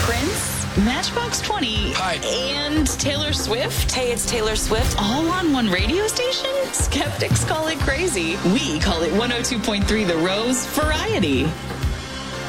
Prince, Matchbox 20, Hi. and Taylor Swift. Hey, it's Taylor Swift. All on one radio station? Skeptics call it crazy. We call it 102.3 The Rose Variety.